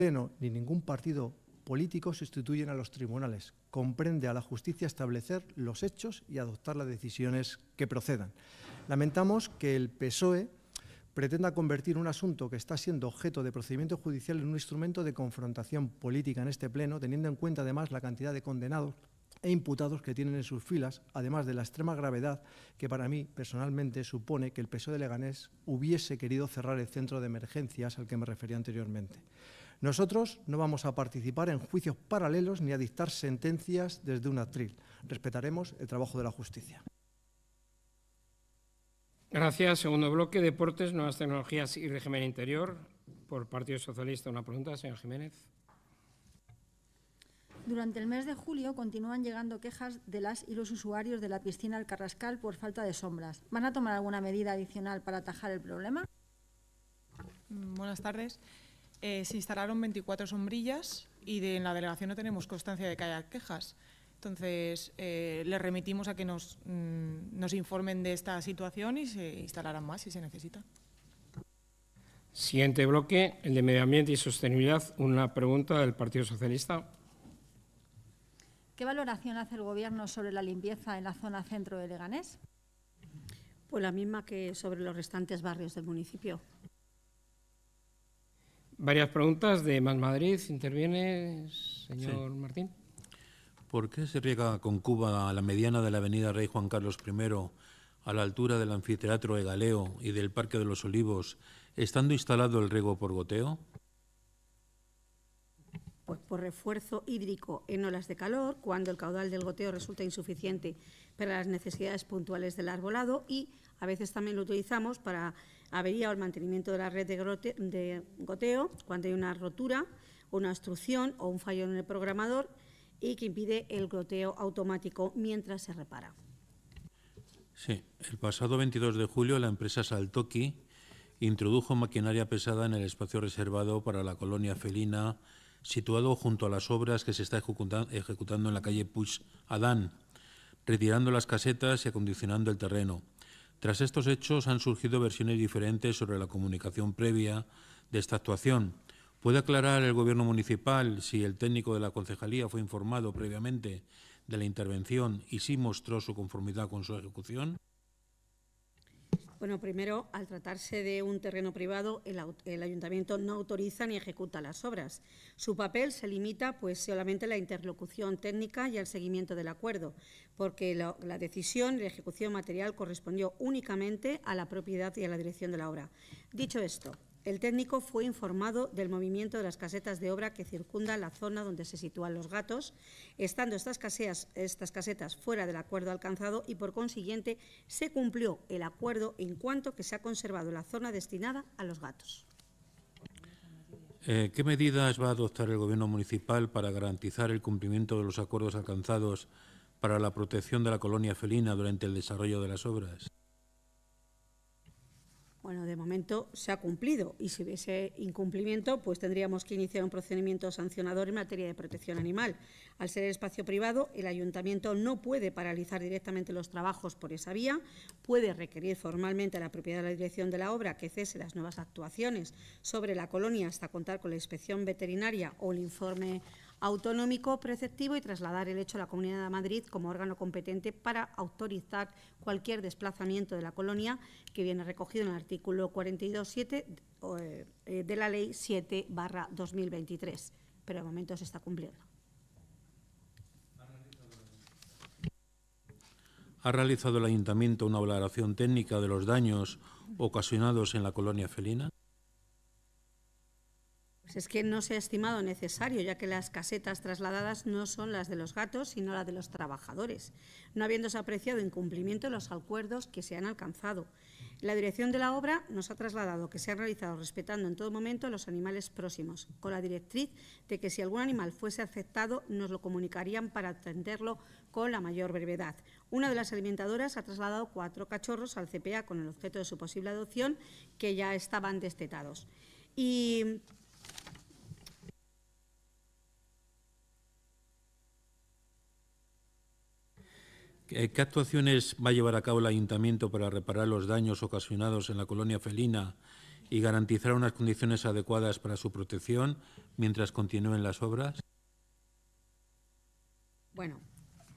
Pleno ni ningún partido político sustituyen a los tribunales. Comprende a la justicia establecer los hechos y adoptar las decisiones que procedan. Lamentamos que el PSOE pretenda convertir un asunto que está siendo objeto de procedimiento judicial en un instrumento de confrontación política en este Pleno, teniendo en cuenta además la cantidad de condenados e imputados que tienen en sus filas, además de la extrema gravedad que para mí personalmente supone que el PSOE de Leganés hubiese querido cerrar el centro de emergencias al que me refería anteriormente. Nosotros no vamos a participar en juicios paralelos ni a dictar sentencias desde un atril. Respetaremos el trabajo de la justicia. Gracias. Segundo bloque, Deportes, Nuevas Tecnologías y Régimen Interior. Por Partido Socialista, una pregunta, señor Jiménez. Durante el mes de julio continúan llegando quejas de las y los usuarios de la piscina El Carrascal por falta de sombras. ¿Van a tomar alguna medida adicional para atajar el problema? Buenas tardes. Se instalaron 24 sombrillas y en la delegación no tenemos constancia de que haya quejas. Entonces, les remitimos a que nos informen de esta situación y se instalarán más si se necesita. Siguiente bloque, el de Medio Ambiente y Sostenibilidad. Una pregunta del Partido Socialista. ¿Qué valoración hace el Gobierno sobre la limpieza en la zona centro de Leganés? Pues la misma que sobre los restantes barrios del municipio. Varias preguntas de Más Madrid. Interviene señor Martín. ¿Por qué se riega con cuba a la mediana de la avenida Rey Juan Carlos I, a la altura del anfiteatro Egaleo y del Parque de los Olivos, estando instalado el riego por goteo? Pues por refuerzo hídrico en olas de calor, cuando el caudal del goteo resulta insuficiente para las necesidades puntuales del arbolado, y a veces también lo utilizamos para avería o el mantenimiento de la red de goteo, cuando hay una rotura, una obstrucción o un fallo en el programador y que impide el goteo automático mientras se repara. Sí, el pasado 22 de julio la empresa Saltoki introdujo maquinaria pesada en el espacio reservado para la colonia felina, situado junto a las obras que se está ejecutando en la calle Puig Adán, retirando las casetas y acondicionando el terreno. Tras estos hechos han surgido versiones diferentes sobre la comunicación previa de esta actuación. ¿Puede aclarar el Gobierno municipal si el técnico de la concejalía fue informado previamente de la intervención y si mostró su conformidad con su ejecución? Bueno, primero, al tratarse de un terreno privado, el ayuntamiento no autoriza ni ejecuta las obras. Su papel se limita solamente a la interlocución técnica y al seguimiento del acuerdo, porque la decisión y la ejecución material correspondió únicamente a la propiedad y a la dirección de la obra. Dicho esto, el técnico fue informado del movimiento de las casetas de obra que circundan la zona donde se sitúan los gatos, estando estas casetas fuera del acuerdo alcanzado, y por consiguiente se cumplió el acuerdo en cuanto que se ha conservado la zona destinada a los gatos. ¿Qué medidas va a adoptar el Gobierno municipal para garantizar el cumplimiento de los acuerdos alcanzados para la protección de la colonia felina durante el desarrollo de las obras? Bueno, de momento se ha cumplido, y si hubiese incumplimiento, pues tendríamos que iniciar un procedimiento sancionador en materia de protección animal. Al ser espacio privado, el ayuntamiento no puede paralizar directamente los trabajos por esa vía, puede requerir formalmente a la propiedad de la dirección de la obra que cese las nuevas actuaciones sobre la colonia hasta contar con la inspección veterinaria o el informe autonómico preceptivo, y trasladar el hecho a la Comunidad de Madrid como órgano competente para autorizar cualquier desplazamiento de la colonia, que viene recogido en el artículo 42.7 de la Ley 7/2023, pero de momento se está cumpliendo. ¿Ha realizado el ayuntamiento una valoración técnica de los daños ocasionados en la colonia felina? Es que no se ha estimado necesario, ya que las casetas trasladadas no son las de los gatos, sino las de los trabajadores, no habiéndose apreciado incumplimiento de los acuerdos que se han alcanzado. La dirección de la obra nos ha trasladado que se han realizado respetando en todo momento a los animales próximos, con la directriz de que si algún animal fuese afectado nos lo comunicarían para atenderlo con la mayor brevedad. Una de las alimentadoras ha trasladado 4 cachorros al CPA con el objeto de su posible adopción, que ya estaban destetados. ¿Qué actuaciones va a llevar a cabo el ayuntamiento para reparar los daños ocasionados en la colonia felina y garantizar unas condiciones adecuadas para su protección mientras continúen las obras? Bueno,